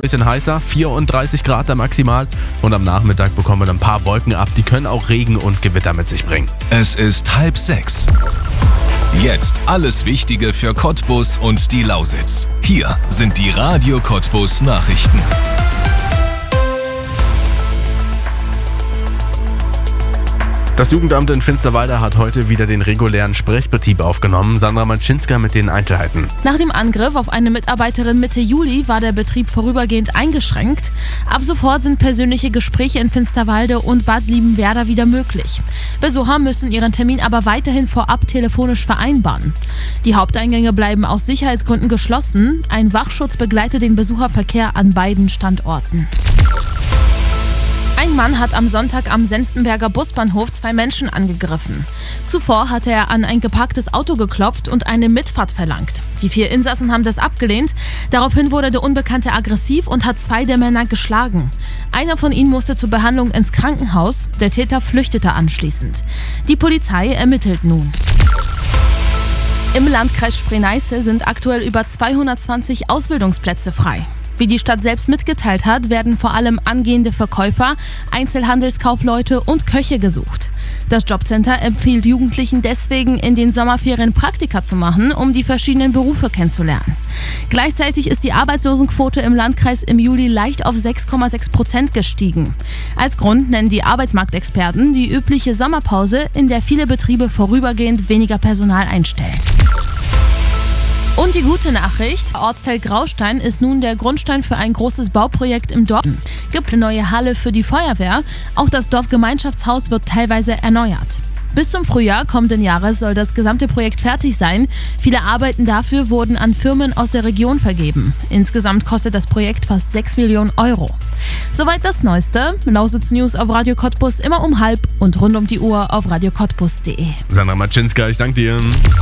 bisschen heißer, 34 Grad da maximal. Und am Nachmittag bekommen wir ein paar Wolken ab. Die können auch Regen und Gewitter mit sich bringen. Es ist 5:30. Jetzt alles Wichtige für Cottbus und die Lausitz. Hier sind die Radio Cottbus Nachrichten. Das Jugendamt in Finsterwalde hat heute wieder den regulären Sprechbetrieb aufgenommen. Sandra Matschinska mit den Einzelheiten. Nach dem Angriff auf eine Mitarbeiterin Mitte Juli war der Betrieb vorübergehend eingeschränkt. Ab sofort sind persönliche Gespräche in Finsterwalde und Bad Liebenwerda wieder möglich. Besucher müssen ihren Termin aber weiterhin vorab telefonisch vereinbaren. Die Haupteingänge bleiben aus Sicherheitsgründen geschlossen. Ein Wachschutz begleitet den Besucherverkehr an beiden Standorten. Ein Mann hat am Sonntag am Senftenberger Busbahnhof 2 Menschen angegriffen. Zuvor hatte er an ein geparktes Auto geklopft und eine Mitfahrt verlangt. Die 4 Insassen haben das abgelehnt. Daraufhin wurde der Unbekannte aggressiv und hat 2 der Männer geschlagen. Einer von ihnen musste zur Behandlung ins Krankenhaus. Der Täter flüchtete anschließend. Die Polizei ermittelt nun. Im Landkreis Spree-Neiße sind aktuell über 220 Ausbildungsplätze frei. Wie die Stadt selbst mitgeteilt hat, werden vor allem angehende Verkäufer, Einzelhandelskaufleute und Köche gesucht. Das Jobcenter empfiehlt Jugendlichen deswegen, in den Sommerferien Praktika zu machen, um die verschiedenen Berufe kennenzulernen. Gleichzeitig ist die Arbeitslosenquote im Landkreis im Juli leicht auf 6,6% gestiegen. Als Grund nennen die Arbeitsmarktexperten die übliche Sommerpause, in der viele Betriebe vorübergehend weniger Personal einstellen. Und die gute Nachricht, Ortsteil Graustein ist nun der Grundstein für ein großes Bauprojekt im Dorf. Gibt eine neue Halle für die Feuerwehr, auch das Dorfgemeinschaftshaus wird teilweise erneuert. Bis zum Frühjahr kommenden Jahres soll das gesamte Projekt fertig sein. Viele Arbeiten dafür wurden an Firmen aus der Region vergeben. Insgesamt kostet das Projekt fast 6 Millionen Euro. Soweit das Neueste. Lausitz News auf Radio Cottbus immer um 12:30 und rund um die Uhr auf radiocottbus.de. Sandra Matschinska, ich danke dir.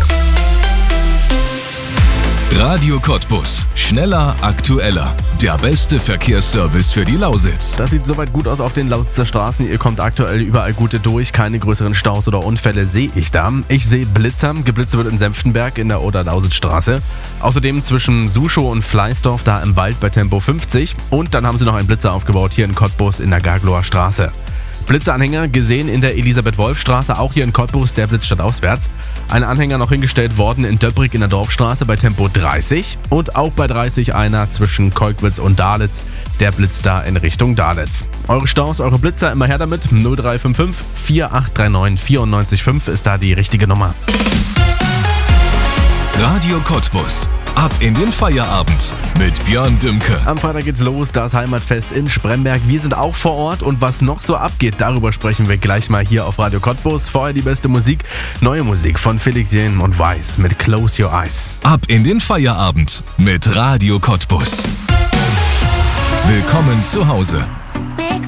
Radio Cottbus. Schneller, aktueller. Der beste Verkehrsservice für die Lausitz. Das sieht soweit gut aus auf den Lausitzer Straßen. Ihr kommt aktuell überall gut durch. Keine größeren Staus oder Unfälle sehe ich da. Ich sehe Blitzer. Geblitzt wird in Senftenberg in der Oder-Lausitzstraße. Außerdem zwischen Suschow und Fleißdorf da im Wald bei Tempo 50. Und dann haben sie noch einen Blitzer aufgebaut hier in Cottbus in der Gagloer Straße. Blitzanhänger gesehen in der Elisabeth-Wolf-Straße, auch hier in Cottbus, der Blitz stadtauswärts. Ein Anhänger noch hingestellt worden in Döbrig in der Dorfstraße bei Tempo 30 und auch bei 30 einer zwischen Kolkwitz und Dahletz, der Blitz da in Richtung Dahletz. Eure Staus, eure Blitzer, immer her damit, 0355 4839 94,5 ist da die richtige Nummer. Radio Cottbus. Ab in den Feierabend mit Björn Dümke. Am Freitag geht's los, das Heimatfest in Spremberg. Wir sind auch vor Ort und was noch so abgeht, darüber sprechen wir gleich mal hier auf Radio Cottbus. Vorher die beste Musik, neue Musik von Felix Jähn und Weiß mit Close Your Eyes. Ab in den Feierabend mit Radio Cottbus. Willkommen zu Hause.